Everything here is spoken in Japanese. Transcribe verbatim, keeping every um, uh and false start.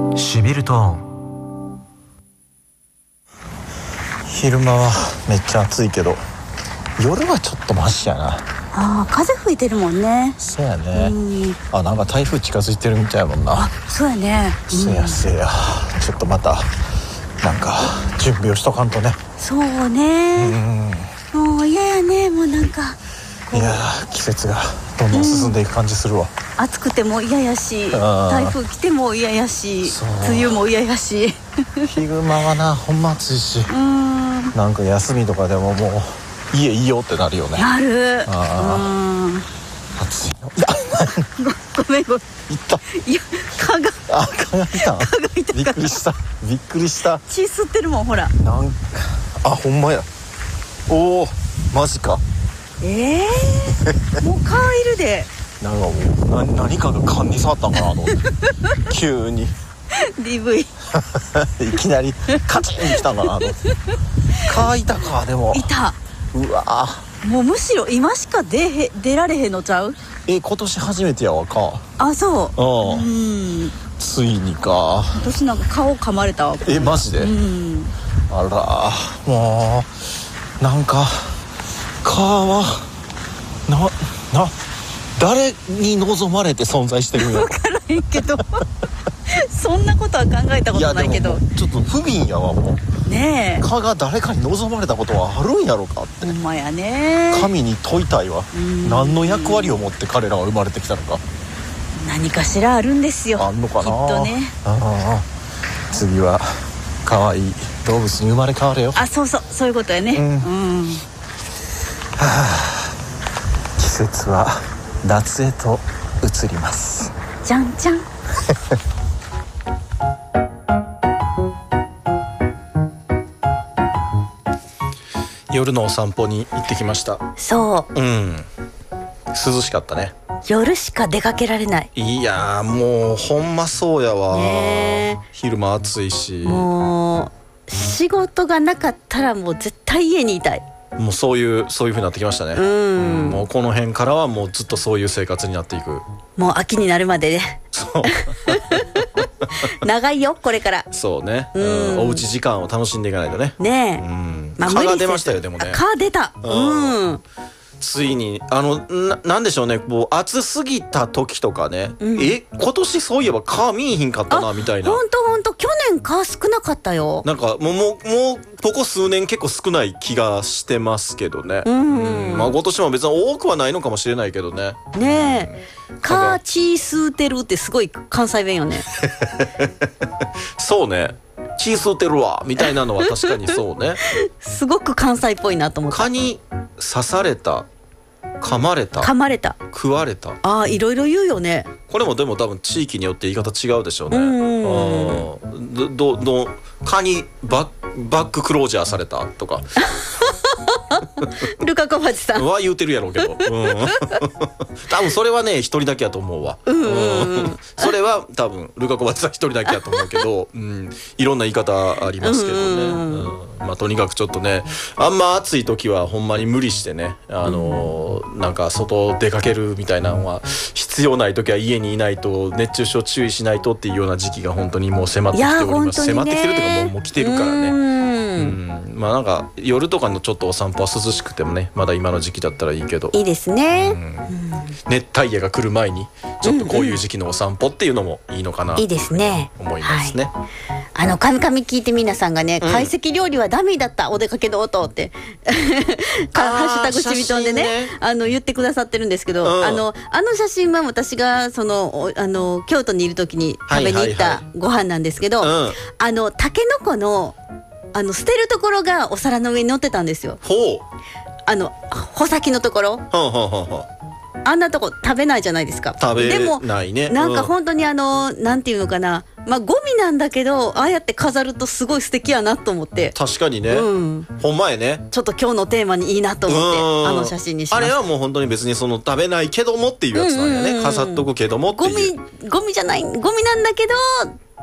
しびるトーン。 昼間はめっちゃ暑いけど夜はちょっとマシやな。 あー、風吹いてるもんね。 そうやね。 うん、 あ、なんか台風近づいてるみたいやもんな。 あ、そうやね。 せやせや、ちょっとまたなんか準備をしとかんとね。 そううね。 ん、 もう嫌やね。もうなんかいやー、季節がどんどん進んでいく感じするわ。 暑くても嫌やし、 あー台風来ても嫌やし、 そう梅雨も嫌やし。 昼間はな、ほんま暑いし、 うーん、 なんか休みとかでももう家いいよってなるよね。 なる。 あうん、 暑いの。いやごごめんごめん。 いった。 いや、蚊があ、蚊がいたん。 蚊がいたびっからくりしたびっくりした。 血吸ってるもん、ほら。 なんあ、ほんまや。おお、マジか。 ええー、もう蚊いるで。 なんかもうな何かが勘に触ったんかなと思って急にディーブイいきなりカチンに来たんかなと思って蚊いたか。でもいた。 うわもうむしろ今しか出へ出られへんのちゃう。 え、今年初めてやわ蚊。 あ、そうううんん、 ついにか。 私なんか顔噛まれたわ。 え、マジで、 うん、 あらもうなんか蚊はなな誰に望まれて存在してるんやろ。 分からへんけどそんなことは考えたことないけど。 いやでももうちょっと不憫やわ。もうねえ、 蚊が誰かに望まれたことはあるんやろかってほんまやね。 神に問いたいわ。 ん何の役割を持って彼らは生まれてきたのか。 何かしらあるんですよ。 あんのかな。 きっとね。 ああ、次は可愛い動物に生まれ変われよ。 あ、そうそう、そういうことやね。 うんうん、 季節は夏へと移ります。 じゃんじゃん。 夜のお散歩に行ってきました。 そうん、涼しかったね。 う、夜しか出かけられない。 いやー、もうほんまそうやわ、 ねえ、 昼間暑いし、 もう仕事がなかったらもう絶対家にいたい。 もうそういうそういう風になってきましたね。 うん、 うんもうこの辺からはもうずっとそういう生活になっていく。 もう秋になるまでね。 そう長いよこれから。 そうね、 うんうん、おうち時間を楽しんでいかないとね。 ねえ、 うんまあ、 蚊が出ましたよ。でもね、 あ、蚊出た。 ううんん、 ついにあの な, なんでしょうね、もう暑すぎた時とかね、 うん、 え今年そういえば蚊見えひんかったなみたいな。 ほんとほんと、去年蚊少なかったよ。 なんかもうもうもうここ数年結構少ない気がしてますけどね。 うん、 うんまあ今年も別に多くはないのかもしれないけどね。 ねえ、蚊血吸うてるってすごい関西弁よね。 そうね、血吸ってるわみたいなのは確かにそうね。 すごく関西っぽいなと思った。 蚊に刺された、噛まれた、 噛まれた、 食われた。 ああ、いろいろ言うよね。 これもでも多分地域によって言い方違うでしょうね。 うんうんどどど蚊にバッバッククロージャーされたとかルカ小町さん。 は言うてるやろうけど、うん、多分それはね一人だけやと思うわ。 うんうんうんうんそれは多分ルカ小町さん一人だけやと思うけど、うん、いろんな言い方ありますけどね。 うんうんまあとにかくちょっとね、あんま暑い時はほんまに無理してね、あのー、なんか外出かけるみたいなのは必要ない時は家にいないと、熱中症注意しないとっていうような時期が本当にもう迫ってきております。迫ってきてるというかもうもう来てるからね。うん、まあなんか夜とかのちょっとお散歩は涼しくてもね、まだ今の時期だったらいいけど、 いいですね。 うん熱帯夜が来る前にちょっとこういう時期のお散歩っていうのもいいのかなといいですね。 思いますね。 はい、あのカミカミ聞いて皆さんがね、 うん懐石料理はダメだったお出かけの音ってハッシュタグちびとんでね、 写真ねあの言ってくださってるんですけど、 うんあのあの写真は私がそのおあの京都にいる時に食べに行っはいはいたご飯なんですけど、 うんあのタケノコのあの捨てるところがお皿の上に乗ってたんですよ。 ほうあの穂先のところ、 ほうほうほうほうあんなとこ食べないじゃないですか。 食べでもないね。 なんかうん本当にあのなんていうのかな、まあゴミなんだけどああやって飾るとすごい素敵やなと思って、 確かにね、 うん、 ほんまやね。 ちょっと今日のテーマにいいなと思ってうんあの写真にしました。 あれはもう本当に別にその食べないけどもっていうやつなんやね、 うんうんうん飾っとくけどもってゴいう。 ミゴミじゃない、ゴミなんだけど